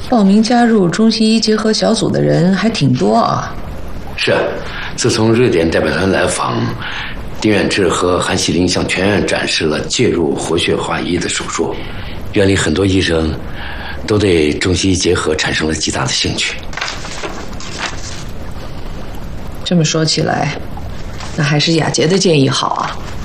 报名加入中西医结合小组的人还挺多啊。 是，自从瑞典代表团来访，丁远志和韩锡林向全院展示了介入活血化瘀的手术，院里很多医生都对中西医结合产生了极大的兴趣。 这么说起来，那还是雅洁的建议好啊。